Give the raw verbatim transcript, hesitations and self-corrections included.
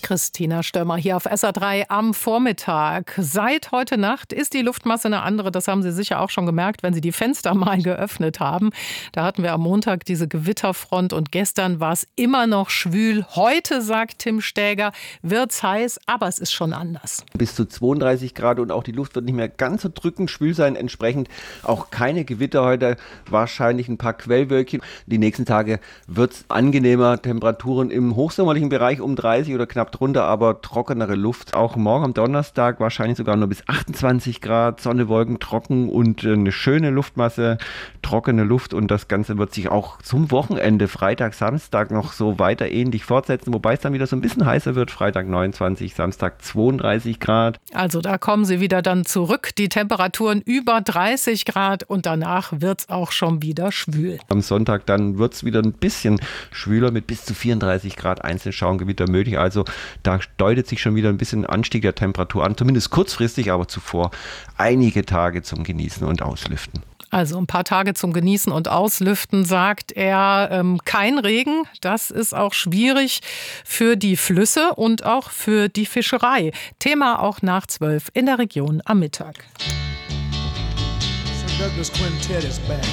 Christina Stürmer hier auf S A drei am Vormittag. Seit heute Nacht ist die Luftmasse eine andere. Das haben Sie sicher auch schon gemerkt, wenn Sie die Fenster mal geöffnet haben. Da hatten wir am Montag diese Gewitterfront und gestern war es immer noch schwül. Heute, sagt Tim Stäger, wird's heiß, aber es ist schon anders. Bis zu zweiunddreißig Grad und auch die Luft wird nicht mehr ganz so drückend schwül sein. Entsprechend auch keine Gewitter heute, wahrscheinlich ein paar Quellwölkchen. Die nächsten Tage wird es angenehmer, Temperaturen im hochsommerlichen Bereich um dreißig oder knapp drunter, aber trockenere Luft. Auch morgen am Donnerstag wahrscheinlich sogar nur bis achtundzwanzig Grad, Sonne, Wolken, trocken und eine schöne Luftmasse, trockene Luft, und das Ganze wird sich auch zum Wochenende, Freitag, Samstag noch so weiter ähnlich fortsetzen, wobei es dann wieder so ein bisschen heißer wird. Freitag neunundzwanzig, Samstag zweiunddreißig Grad. Also da kommen sie wieder dann zurück, die Temperaturen über dreißig Grad, und danach wird es auch schon wieder schwül. Am Sonntag dann wird es wieder ein bisschen schwüler mit bis zu vierunddreißig Grad, Einzelschauengewitter möglich. Also da deutet sich schon wieder ein bisschen Anstieg der Temperatur an, zumindest kurzfristig, aber zuvor einige Tage zum Genießen und Auslüften. Also ein paar Tage zum Genießen und Auslüften, sagt er. Ähm, kein Regen, das ist auch schwierig für die Flüsse und auch für die Fischerei. Thema auch nach zwölf in der Region am Mittag.